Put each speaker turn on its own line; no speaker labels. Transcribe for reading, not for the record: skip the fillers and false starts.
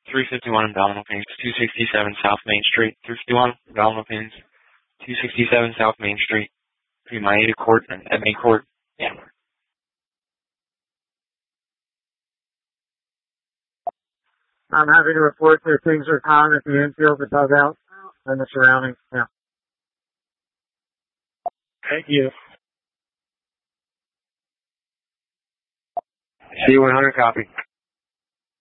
351 Abdominal Pains, 267 South Main Street. 351 Abdominal Pains, 267 South Main Street, between Maeda Court and Ebony Court. Yeah.
I'm happy to report that things are calm at the infield, the dugout, and the surroundings. Yeah.
Thank you.
C-100 copy.